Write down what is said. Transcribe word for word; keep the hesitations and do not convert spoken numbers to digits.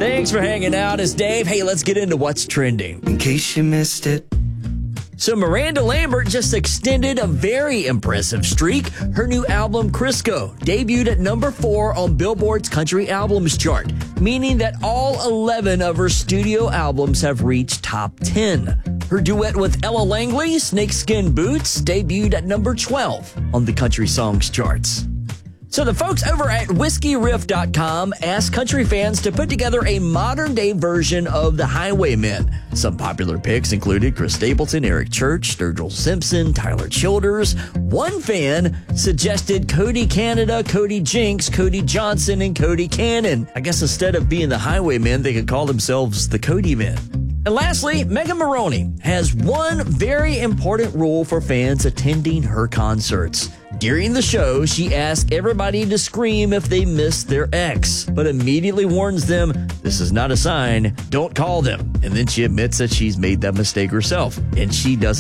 Thanks for hanging out. It's Dave. Hey, let's get into what's trending. In case you missed it. So Miranda Lambert just extended a very impressive streak. Her new album, Crisco, debuted at number four on Billboard's Country Albums chart, meaning that all eleven of her studio albums have reached top ten. Her duet with Ella Langley, Snakeskin Boots, debuted at number twelve on the Country Songs charts. So the folks over at whiskey riff dot com asked country fans to put together a modern-day version of the Highwaymen. Some popular picks included Chris Stapleton, Eric Church, Sturgill Simpson, Tyler Childers. One fan suggested Cody Canada, Cody Jinks, Cody Johnson, and Cody Cannon. I guess instead of being the Highwaymen, they could call themselves the Cody Men. And lastly, Megan Maroney has one very important rule for fans attending her concerts. During the show, she asks everybody to scream if they miss their ex, but immediately warns them, this is not a sign, don't call them. And then she admits that she's made that mistake herself, and she doesn't